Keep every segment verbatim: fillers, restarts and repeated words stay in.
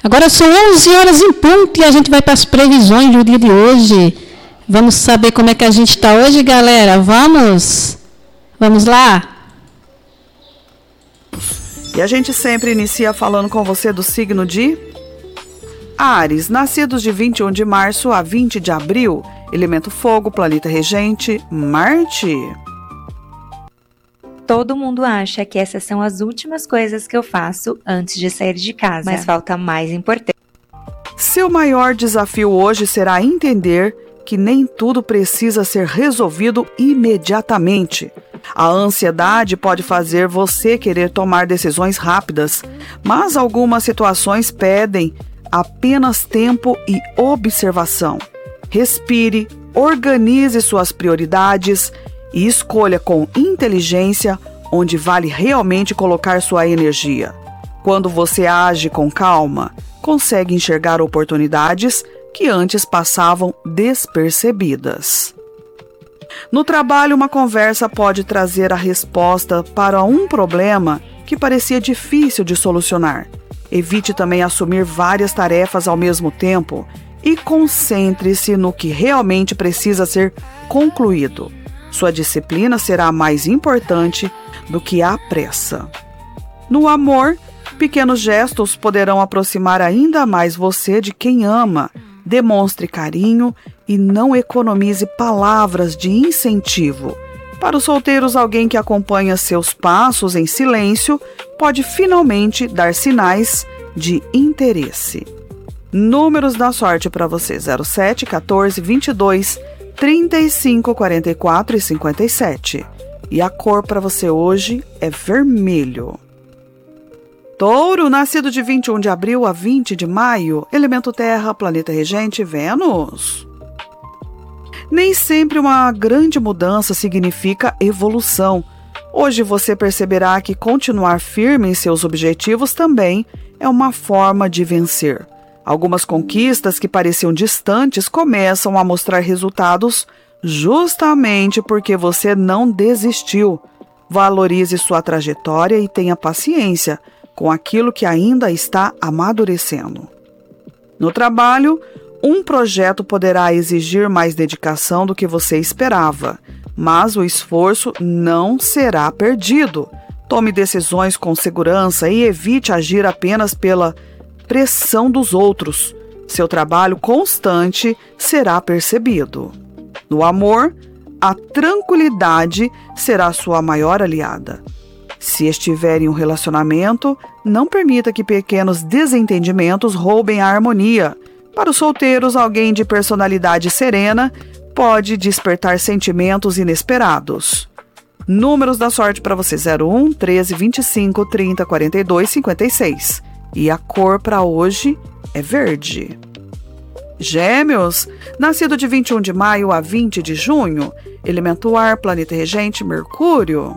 Agora são onze horas em ponto e a gente vai para as previsões do dia de hoje. Vamos saber como é que a gente está hoje, galera? Vamos? Vamos lá? E a gente sempre inicia falando com você do signo de Áries, nascidos de vinte e um de março a vinte de abril, elemento fogo, planeta regente, Marte. Todo mundo acha que essas são as últimas coisas que eu faço antes de sair de casa, mas falta mais importante. Seu maior desafio hoje será entender que nem tudo precisa ser resolvido imediatamente. A ansiedade pode fazer você querer tomar decisões rápidas, mas algumas situações pedem apenas tempo e observação. Respire, organize suas prioridades e escolha com inteligência onde vale realmente colocar sua energia. Quando você age com calma, consegue enxergar oportunidades que antes passavam despercebidas. No trabalho, uma conversa pode trazer a resposta para um problema que parecia difícil de solucionar. Evite também assumir várias tarefas ao mesmo tempo e concentre-se no que realmente precisa ser concluído. Sua disciplina será mais importante do que a pressa. No amor, pequenos gestos poderão aproximar ainda mais você de quem ama. Demonstre carinho e não economize palavras de incentivo. Para os solteiros, alguém que acompanha seus passos em silêncio pode finalmente dar sinais de interesse. Números da sorte para você: zero sete, quatorze, vinte e dois, trinta e cinco, quarenta e quatro e cinquenta e sete. E a cor para você hoje é vermelho. Touro, nascido de vinte e um de abril a vinte de maio, elemento terra, planeta regente, Vênus. Nem sempre uma grande mudança significa evolução. Hoje você perceberá que continuar firme em seus objetivos também é uma forma de vencer. Algumas conquistas que pareciam distantes começam a mostrar resultados justamente porque você não desistiu. Valorize sua trajetória e tenha paciência com aquilo que ainda está amadurecendo. No trabalho, um projeto poderá exigir mais dedicação do que você esperava, mas o esforço não será perdido. Tome decisões com segurança e evite agir apenas pela pressão dos outros. Seu trabalho constante será percebido. No amor, a tranquilidade será sua maior aliada. Se estiver em um relacionamento, não permita que pequenos desentendimentos roubem a harmonia. Para os solteiros, alguém de personalidade serena pode despertar sentimentos inesperados. Números da sorte para você: zero um, treze, vinte e cinco, trinta, quarenta e dois, cinquenta e seis. E a cor para hoje é verde. Gêmeos, nascido de vinte e um de maio a vinte de junho, elemento ar, planeta regente, Mercúrio.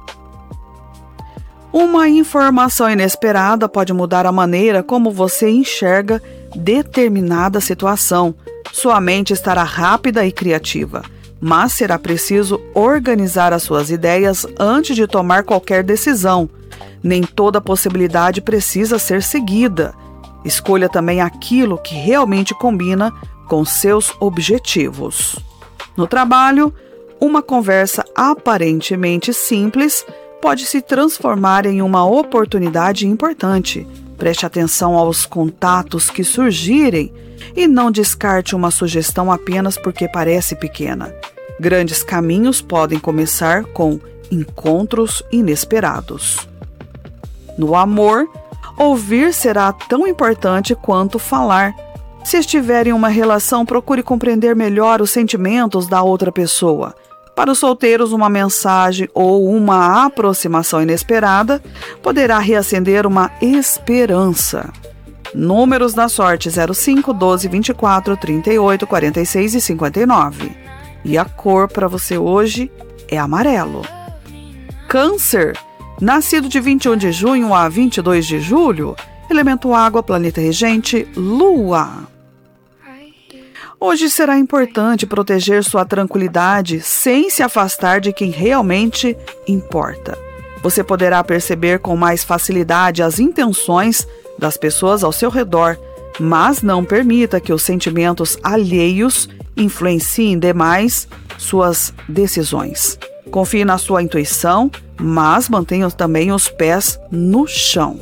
Uma informação inesperada pode mudar a maneira como você enxerga determinada situação. Sua mente estará rápida e criativa, mas será preciso organizar as suas ideias antes de tomar qualquer decisão. Nem toda possibilidade precisa ser seguida. Escolha também aquilo que realmente combina com seus objetivos. No trabalho, uma conversa aparentemente simples pode se transformar em uma oportunidade importante. Preste atenção aos contatos que surgirem e não descarte uma sugestão apenas porque parece pequena. Grandes caminhos podem começar com encontros inesperados. No amor, ouvir será tão importante quanto falar. Se estiver em uma relação, procure compreender melhor os sentimentos da outra pessoa. Para os solteiros, uma mensagem ou uma aproximação inesperada poderá reacender uma esperança. Números da sorte: zero cinco, doze, vinte e quatro, trinta e oito, quarenta e seis e cinquenta e nove. E a cor para você hoje é amarelo. Câncer, nascido de vinte e um de junho a vinte e dois de julho, elemento água, planeta regente, Lua. Hoje será importante proteger sua tranquilidade sem se afastar de quem realmente importa. Você poderá perceber com mais facilidade as intenções das pessoas ao seu redor, mas não permita que os sentimentos alheios influenciem demais suas decisões. Confie na sua intuição, mas mantenha também os pés no chão.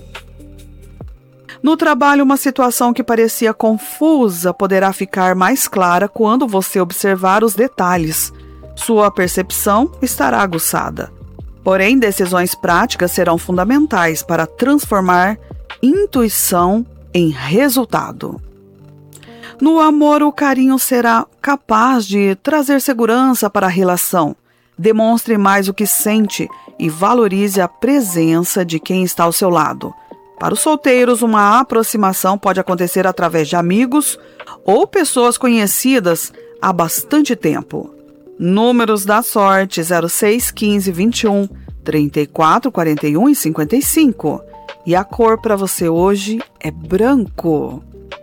No trabalho, uma situação que parecia confusa poderá ficar mais clara quando você observar os detalhes. Sua percepção estará aguçada. Porém, decisões práticas serão fundamentais para transformar intuição em resultado. No amor, o carinho será capaz de trazer segurança para a relação. Demonstre mais o que sente e valorize a presença de quem está ao seu lado. Para os solteiros, uma aproximação pode acontecer através de amigos ou pessoas conhecidas há bastante tempo. Números da sorte: zero seis, quinze, vinte e um, trinta e quatro, quarenta e um e cinquenta e cinco. E a cor para você hoje é branco.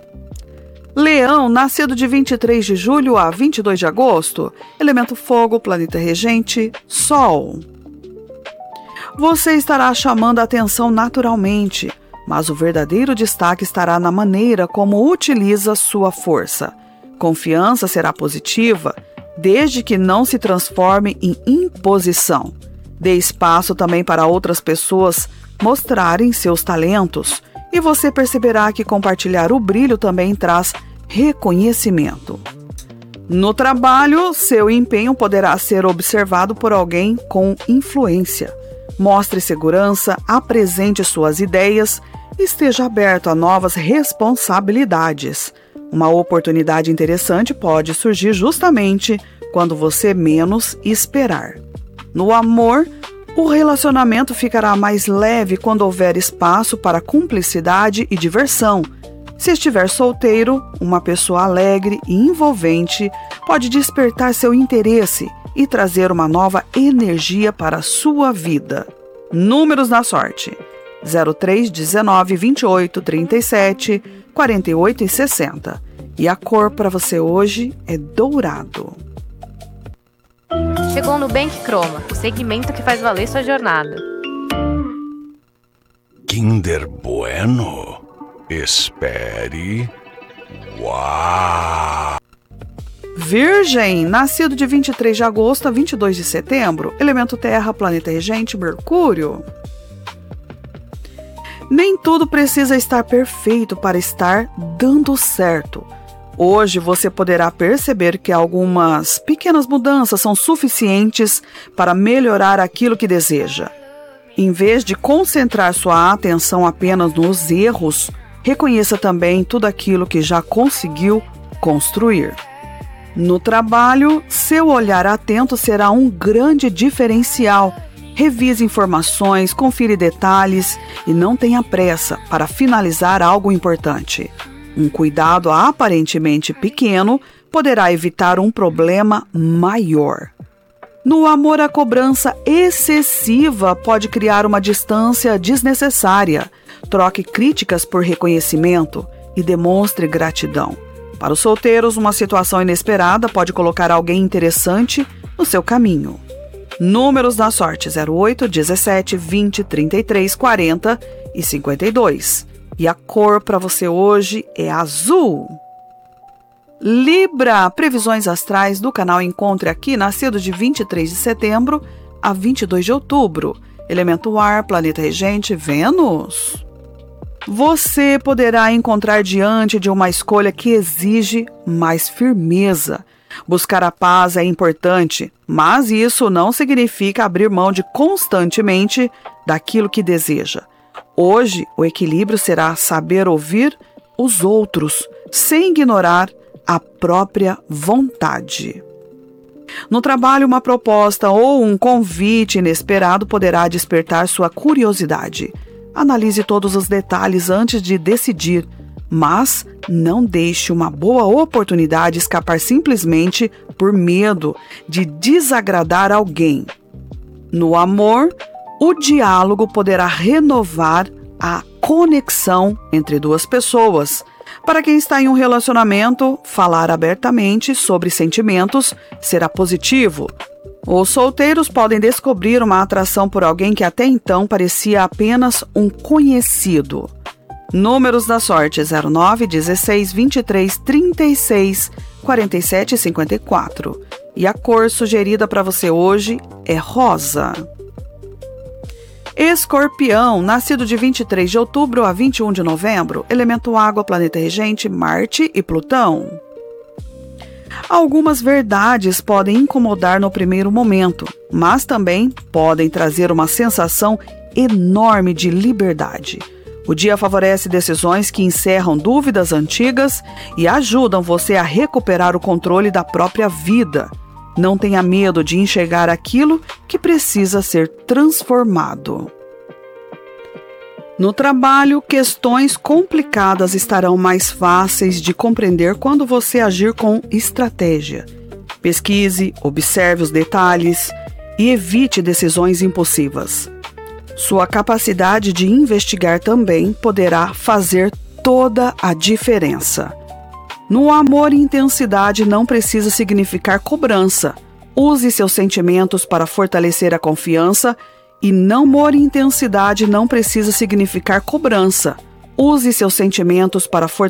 Leão, nascido de vinte e três de julho a vinte e dois de agosto, elemento fogo, planeta regente, Sol. Você estará chamando a atenção naturalmente, mas o verdadeiro destaque estará na maneira como utiliza sua força. Confiança será positiva, desde que não se transforme em imposição. Dê espaço também para outras pessoas mostrarem seus talentos, e você perceberá que compartilhar o brilho também traz reconhecimento. No trabalho, seu empenho poderá ser observado por alguém com influência. Mostre segurança, apresente suas ideias e esteja aberto a novas responsabilidades. Uma oportunidade interessante pode surgir justamente quando você menos esperar. No amor, o relacionamento ficará mais leve quando houver espaço para cumplicidade e diversão. Se estiver solteiro, uma pessoa alegre e envolvente pode despertar seu interesse e trazer uma nova energia para a sua vida. Números da sorte: zero três, dezenove, vinte e oito, trinta e sete, quarenta e oito e sessenta. E a cor para você hoje é dourado. Chegou no Nubank Croma, o segmento que faz valer sua jornada. Kinder Bueno? Espere. Uau! Virgem, nascido de vinte e três de agosto a vinte e dois de setembro, elemento terra, planeta regente, Mercúrio. Nem tudo precisa estar perfeito para estar dando certo. Hoje você poderá perceber que algumas pequenas mudanças são suficientes para melhorar aquilo que deseja. Em vez de concentrar sua atenção apenas nos erros, reconheça também tudo aquilo que já conseguiu construir. No trabalho, seu olhar atento será um grande diferencial. Revise informações, confira detalhes e não tenha pressa para finalizar algo importante. Um cuidado aparentemente pequeno poderá evitar um problema maior. No amor, a cobrança excessiva pode criar uma distância desnecessária. Troque críticas por reconhecimento e demonstre gratidão. Para os solteiros, uma situação inesperada pode colocar alguém interessante no seu caminho. Números da sorte: zero oito, dezessete, vinte, trinta e três, quarenta e cinquenta e dois. E a cor para você hoje é azul. Libra, previsões astrais do canal Encontre Aqui, nascido de vinte e três de setembro a vinte e dois de outubro. Elemento ar, planeta regente, Vênus. Você poderá encontrar diante de uma escolha que exige mais firmeza. Buscar a paz é importante, mas isso não significa abrir mão de constantemente daquilo que deseja. Hoje, o equilíbrio será saber ouvir os outros, sem ignorar a própria vontade. No trabalho, uma proposta ou um convite inesperado poderá despertar sua curiosidade. Analise todos os detalhes antes de decidir, mas não deixe uma boa oportunidade escapar simplesmente por medo de desagradar alguém. No amor, o diálogo poderá renovar a conexão entre duas pessoas. Para quem está em um relacionamento, falar abertamente sobre sentimentos será positivo. Os solteiros podem descobrir uma atração por alguém que até então parecia apenas um conhecido. Números da sorte: zero nove, dezesseis, vinte e três, trinta e seis, quarenta e sete e cinquenta e quatro. E a cor sugerida para você hoje é rosa. Escorpião, nascido de vinte e três de outubro a vinte e um de novembro, elemento água, planeta regente, Marte e Plutão. Algumas verdades podem incomodar no primeiro momento, mas também podem trazer uma sensação enorme de liberdade. O dia favorece decisões que encerram dúvidas antigas e ajudam você a recuperar o controle da própria vida. Não tenha medo de enxergar aquilo que precisa ser transformado. No trabalho, questões complicadas estarão mais fáceis de compreender quando você agir com estratégia. Pesquise, observe os detalhes e evite decisões impulsivas. Sua capacidade de investigar também poderá fazer toda a diferença. No amor, intensidade não precisa significar cobrança. Use seus sentimentos para fortalecer a confiança e namoro e intensidade não precisa significar cobrança. Use seus sentimentos para fortalecer